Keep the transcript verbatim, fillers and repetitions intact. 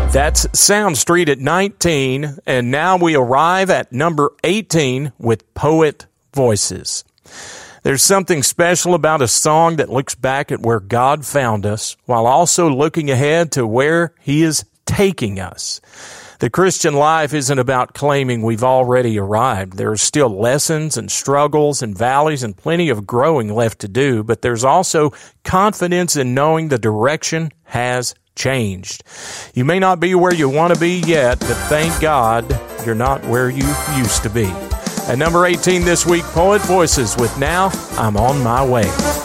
That's Sound Street at nineteen, and now we arrive at number eighteen with Poet Voices. There's something special about a song that looks back at where God found us while also looking ahead to where He is taking us. The Christian life isn't about claiming we've already arrived. There are still lessons and struggles and valleys and plenty of growing left to do, but there's also confidence in knowing the direction has changed. You may not be where you want to be yet, but thank God you're not where you used to be. At number eighteen this week, Poet Voices with Now I'm On My Way.